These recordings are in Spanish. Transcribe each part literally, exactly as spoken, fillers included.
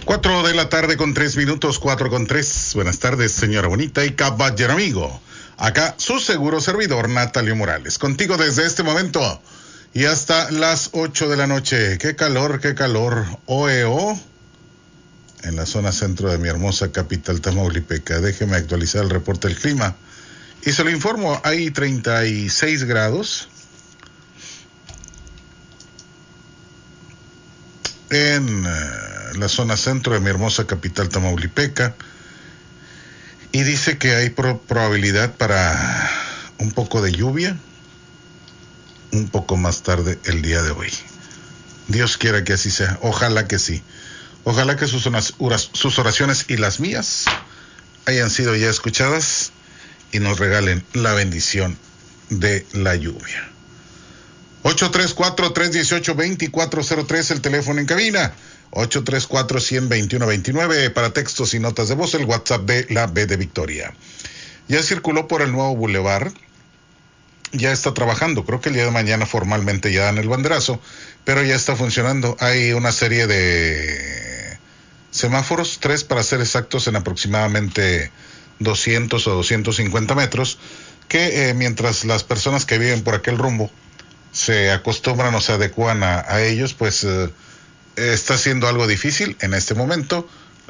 Cuatro de la tarde con tres minutos, cuatro con tres. Buenas tardes, señora bonita y caballero amigo. Acá su seguro servidor, Natalio Morales. Contigo desde este momento y hasta las ocho de la noche. Qué calor, qué calor. Oeo. En la zona centro de mi hermosa capital Tamaulipeca. Déjeme actualizar el reporte del clima. Y se lo informo, hay treinta y seis grados. En uh, la zona centro de mi hermosa capital Tamaulipeca, y dice que hay pro- probabilidad para un poco de lluvia un poco más tarde el día de hoy. Dios quiera que así sea, ojalá que sí, ojalá que sus, sus oraciones y las mías hayan sido ya escuchadas y nos regalen la bendición de la lluvia. ocho tres cuatro, tres uno ocho, dos cuatro cero tres, el teléfono en cabina. ocho tres cuatro, uno cero dos uno dos nueve para textos y notas de voz, el WhatsApp de la B de Victoria. Ya circuló por el nuevo bulevar, ya está trabajando, creo que el día de mañana formalmente ya dan el banderazo, pero ya está funcionando. Hay una serie de semáforos, tres para ser exactos, en aproximadamente doscientos o doscientos cincuenta metros, que eh, mientras las personas que viven por aquel rumbo se acostumbran o se adecuan a, a ellos, pues eh, está siendo algo difícil en este momento.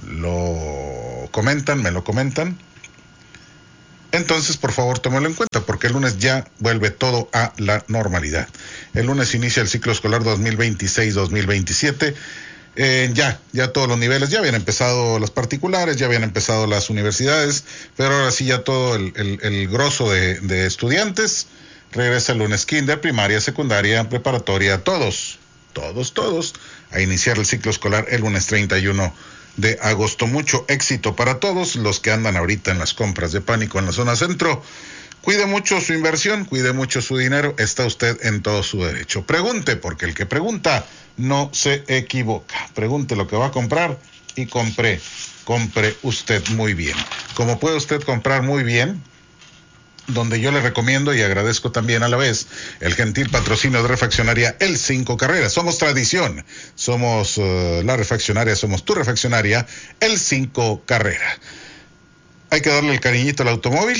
Lo comentan, me lo comentan. Entonces, por favor, tómelo en cuenta, porque el lunes ya vuelve todo a la normalidad. El lunes inicia el ciclo escolar dos mil veintiséis dos mil veintisiete. Eh, ya, ya todos los niveles, ya habían empezado las particulares, ya habían empezado las universidades, pero ahora sí ya todo el, el, el grosso de, de estudiantes regresa el lunes kinder, primaria, secundaria, preparatoria, todos, todos, todos, a iniciar el ciclo escolar el lunes treinta y uno de agosto. Mucho éxito para todos los que andan ahorita en las compras de pánico en la zona centro. Cuide mucho su inversión, cuide mucho su dinero, está usted en todo su derecho. Pregunte, porque el que pregunta no se equivoca. Pregunte lo que va a comprar y compre, compre usted muy bien. Como puede usted comprar muy bien, donde yo le recomiendo y agradezco también a la vez el gentil patrocinio de Refaccionaria El Cinco Carreras. Somos tradición, somos uh, la refaccionaria, somos tu refaccionaria El Cinco Carrera. Hay que darle el cariñito al automóvil,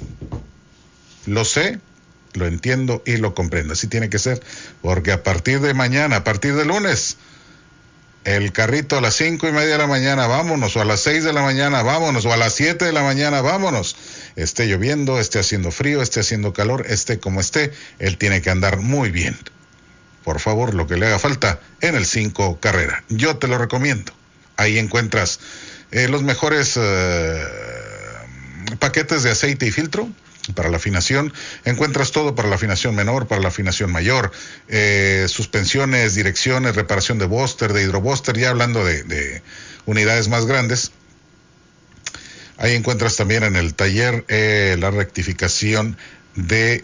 lo sé, lo entiendo y lo comprendo, así tiene que ser, porque a partir de mañana, a partir de lunes, el carrito a las cinco y media de la mañana, vámonos, o a las seis de la mañana, vámonos, o a las siete de la mañana, vámonos. Esté lloviendo, esté haciendo frío, esté haciendo calor, esté como esté, él tiene que andar muy bien. Por favor, lo que le haga falta en el Cinco Carrera. Yo te lo recomiendo. Ahí encuentras eh, los mejores eh, paquetes de aceite y filtro para la afinación. Encuentras todo para la afinación menor, para la afinación mayor, eh, suspensiones, direcciones, reparación de booster, de hidrobooster, ya hablando de, de unidades más grandes. Ahí encuentras también en el taller eh, la rectificación de,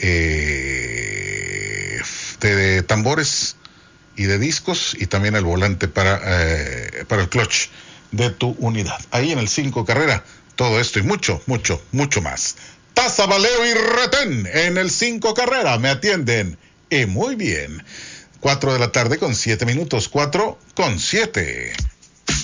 eh, de, de tambores y de discos, y también el volante para, eh, para el clutch de tu unidad. Ahí en el Cinco Carrera, todo esto y mucho, mucho, mucho más. Tasa, baleo y retén en el Cinco Carrera. Me atienden y muy bien. Cuatro de la tarde con siete minutos. Cuatro con siete.